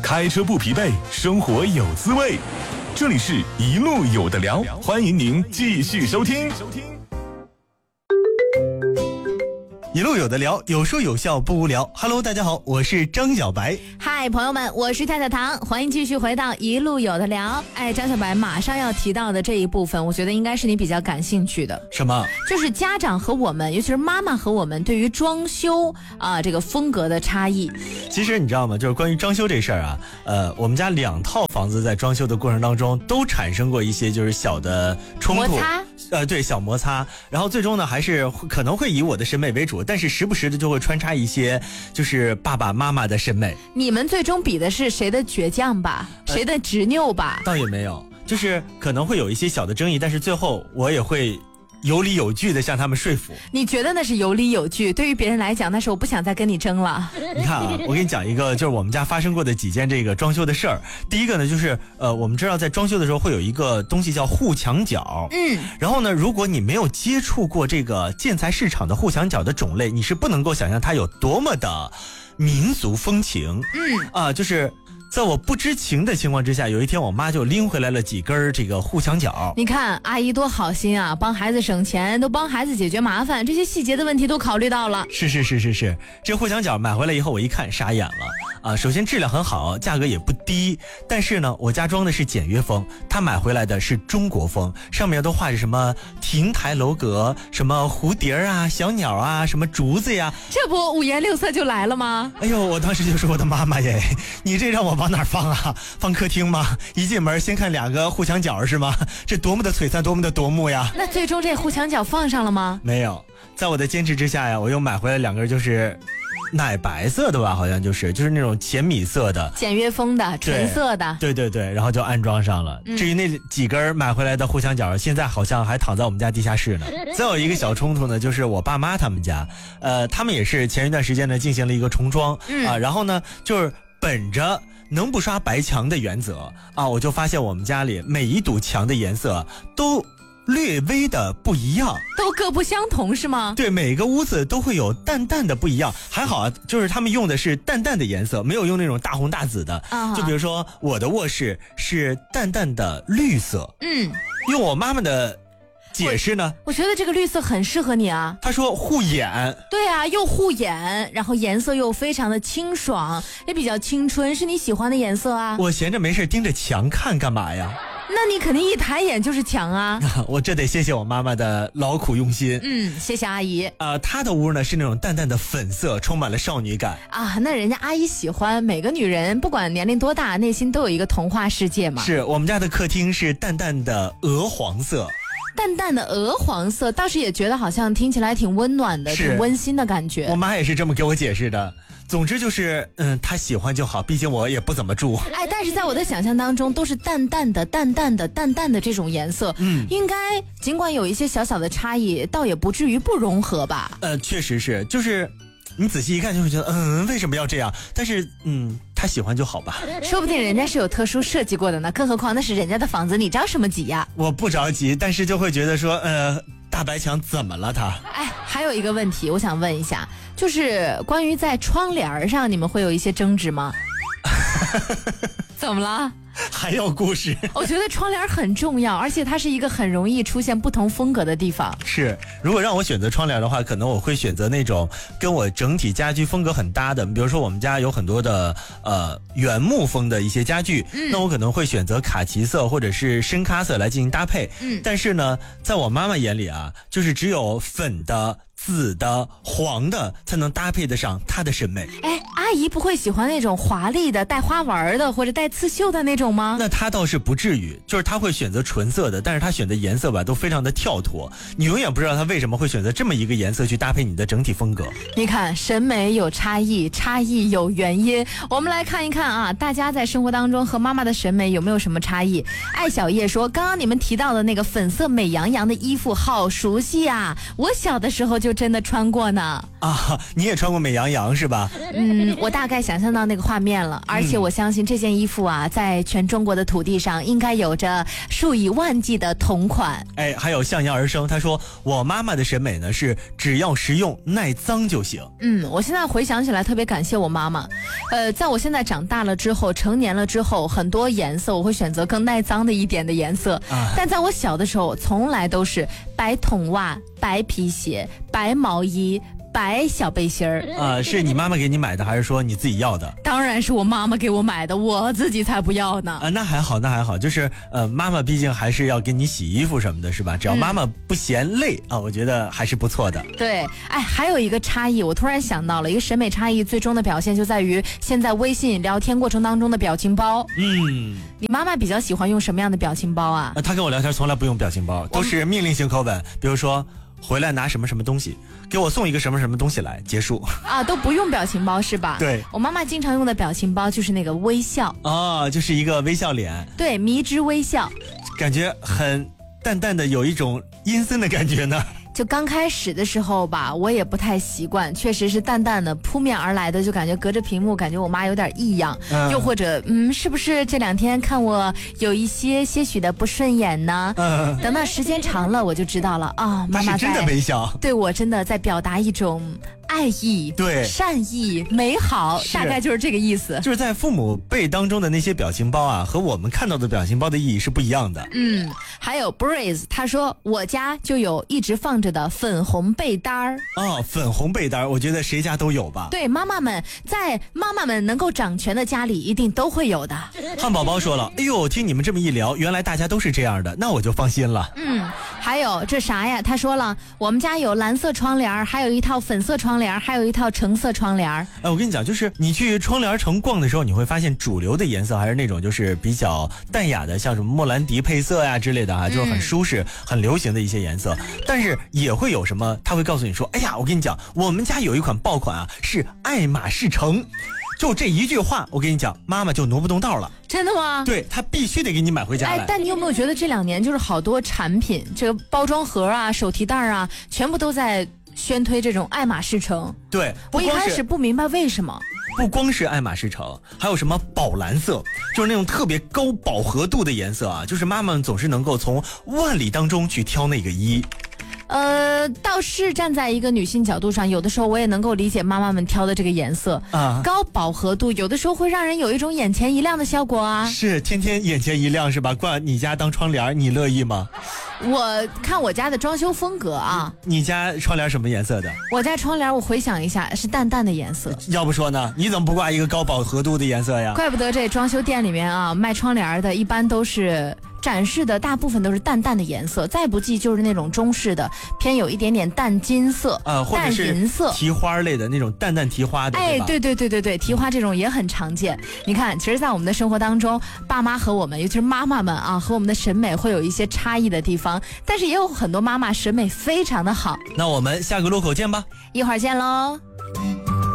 开车不疲惫，生活有滋味。这里是一路有的聊，欢迎您继续收听。 一路有的聊，有说有笑不无聊。Hello， 大家好，我是张小白。 嗨，朋友们，我是太太糖，欢迎继续回到一路有的聊。张小白马上要提到的这一部分，我觉得应该是你比较感兴趣的。 什么？ 就是家长和我们，尤其是妈妈和我们对于装修这个风格的差异。 其实你知道吗？就是关于装修这事儿啊，我们家2套房子在装修的过程当中都产生过一些就是小的冲突。 摩擦。 对，小摩擦，然后最终呢，还是可能会以我的审美为主，但是时不时的就会穿插一些就是爸爸妈妈的审美。 你们最终比的是谁的倔强吧，谁的执拗吧？ 倒也没有，就是可能会有一些小的争议，但是最后我也会有理有据的向他们说服。 你觉得那是有理有据，对于别人来讲那是我不想再跟你争了。 你看啊，我给你讲一个就是我们家发生过的几件这个装修的事儿。第一个呢，就是我们知道在装修的时候会有一个东西叫护墙角。然后呢，如果你没有接触过这个建材市场的护墙角的种类，你是不能够想象它有多么的民族风情。就是在我不知情的情况之下，有一天我妈就拎回来了几根这个护墙角。 你看阿姨多好心啊，帮孩子省钱，都帮孩子解决麻烦，这些细节的问题都考虑到了。 是，这护墙角买回来以后我一看傻眼了首先质量很好，价格也不低，但是呢我家装的是简约风，他买回来的是中国风，上面都画着什么亭台楼阁，什么蝴蝶啊、小鸟啊、什么竹子呀， 这不五颜六色就来了吗？ 哎呦，我当时就说我的妈妈耶，你这让我往哪儿放啊？放客厅吗？一进门先看2个护墙角是吗？这多么的璀璨，多么的夺目呀！ 那最终这护墙角放上了吗？ 没有，在我的坚持之下呀，我又买回来2根就是奶白色的吧，好像就是那种浅米色的简约风的纯色的。 对，然后就安装上了。至于那几根买回来的护墙角，现在好像还躺在我们家地下室呢。再有一个小冲突呢，就是我爸妈他们家，他们也是前一段时间呢进行了一个重装然后呢就是本着能不刷白墙的原则我就发现我们家里每一堵墙的颜色都略微的不一样， 都各不相同是吗？ 对，每个屋子都会有淡淡的不一样。还好就是他们用的是淡淡的颜色，没有用那种大红大紫的就比如说我的卧室是淡淡的绿色用我妈妈的解释呢， 我觉得这个绿色很适合你啊。 他说护眼。 对啊，又护眼，然后颜色又非常的清爽，也比较青春，是你喜欢的颜色啊。 我闲着没事盯着墙看干嘛呀？ 那你肯定一抬眼就是墙啊。 我这得谢谢我妈妈的劳苦用心。 谢谢阿姨。 她的屋呢是那种淡淡的粉色，充满了少女感那人家阿姨喜欢，每个女人不管年龄多大，内心都有一个童话世界嘛。 是，我们家的客厅是淡淡的鹅黄色。 淡淡的鹅黄色，倒是也觉得好像听起来挺温暖的，挺温馨的感觉。 我妈也是这么给我解释的。总之就是她喜欢就好，毕竟我也不怎么住。 但是在我的想象当中都是淡淡的这种颜色应该尽管有一些小小的差异，倒也不至于不融合吧。 确实是，就是你仔细一看就会觉得为什么要这样，但是他喜欢就好吧。 说不定人家是有特殊设计过的呢，更何况那是人家的房子，你着什么急呀？ 我不着急，但是就会觉得说大白墙怎么了他？ 还有一个问题我想问一下，就是关于在窗帘上你们会有一些争执吗？怎么了？ 还有故事？ 我觉得窗帘很重要，而且它是一个很容易出现不同风格的地方。 是，如果让我选择窗帘的话，可能我会选择那种跟我整体家居风格很搭的，比如说我们家有很多的原木风的一些家具那我可能会选择卡其色或者是深咖色来进行搭配但是呢在我妈妈眼里就是只有粉的、紫的、黄的才能搭配得上她的审美。 阿姨不会喜欢那种华丽的带花纹的或者带刺绣的那种吗？ 那她倒是不至于，就是她会选择纯色的，但是她选的颜色吧都非常的跳脱，你永远不知道她为什么会选择这么一个颜色去搭配你的整体风格。 你看审美有差异，差异有原因。我们来看一看大家在生活当中和妈妈的审美有没有什么差异。艾小叶说，刚刚你们提到的那个粉色美羊羊的衣服好熟悉啊，我小的时候就真的穿过呢。 你也穿过美羊羊是吧？ 我大概想象到那个画面了，而且我相信这件衣服啊，在全中国的土地上应该有着数以万计的同款。 哎，还有向阳而生，他说我妈妈的审美呢是只要实用耐脏就行。 我现在回想起来特别感谢我妈妈。在我现在长大了之后，成年了之后，很多颜色我会选择更耐脏的一点的颜色，但在我小的时候，从来都是白筒袜、白皮鞋、白毛衣、白小背心儿。 是你妈妈给你买的，还是说你自己要的？ 当然是我妈妈给我买的，我自己才不要呢。 那还好，那还好，就是妈妈毕竟还是要给你洗衣服什么的，是吧？只要妈妈不嫌累我觉得还是不错的。 对，还有一个差异，我突然想到了一个审美差异，最终的表现就在于现在微信聊天过程当中的表情包。你妈妈比较喜欢用什么样的表情包啊？ 她跟我聊天从来不用表情包，都是命令型口吻，比如说回来拿什么什么东西，给我送一个什么什么东西来，结束都不用表情包是吧？ 对， 我妈妈经常用的表情包就是那个微笑就是一个微笑脸， 对，迷之微笑， 感觉很淡淡的有一种阴森的感觉呢。 就刚开始的时候吧，我也不太习惯，确实是淡淡的扑面而来的，就感觉隔着屏幕，感觉我妈有点异样，又或者是不是这2天看我有一些许的不顺眼呢？等到时间长了，我就知道了妈妈是真的微笑， 对我真的在表达一种爱意、 对善意、美好，大概就是这个意思。 就是在父母辈当中的那些表情包和我们看到的表情包的意义是不一样的。 还有 Breeze 他说我家就有一直放着的粉红被单儿。 粉红被单，我觉得谁家都有吧。 对，妈妈们能够掌权的家里一定都会有的。 汉堡包说了，哎呦，听你们这么一聊，原来大家都是这样的，那我就放心了。 还有这啥呀？他说了，我们家有蓝色窗帘，还有一套粉色窗帘，还有一套橙色窗帘。 我跟你讲，就是你去窗帘城逛的时候，你会发现主流的颜色还是那种就是比较淡雅的，像什么莫兰迪配色呀之类的就是很舒适、很流行的一些颜色。但是也会有什么，他会告诉你说，哎呀，我跟你讲，我们家有一款爆款是爱马仕橙。就这一句话，我跟你讲，妈妈就挪不动道了。 真的吗？ 对，她必须得给你买回家来。 但你有没有觉得这2年就是好多产品，这个包装盒手提袋全部都在宣推这种爱马仕橙？ 对， 我一开始不明白为什么。 不光是爱马仕橙，还有什么宝蓝色，就是那种特别高饱和度的颜色就是妈妈们总是能够从万里当中去挑那个一。 倒是站在一个女性角度上，有的时候我也能够理解妈妈们挑的这个颜色高饱和度，有的时候会让人有一种眼前一亮的效果是，天天眼前一亮是吧？挂你家当窗帘，你乐意吗？ 我看我家的装修风格你家窗帘什么颜色的？ 我家窗帘我回想一下是淡淡的颜色。 要不说呢，你怎么不挂一个高饱和度的颜色呀？ 怪不得这装修店里面卖窗帘的一般都是展示的大部分都是淡淡的颜色，再不济就是那种中式的偏有一点点淡金色或者是淡银色提花类的那种淡淡提花的。 对，提花这种也很常见。你看，其实在我们的生活当中，爸妈和我们尤其是妈妈们和我们的审美会有一些差异的地方，但是也有很多妈妈审美非常的好。 那我们下个路口见吧， 一会儿见喽。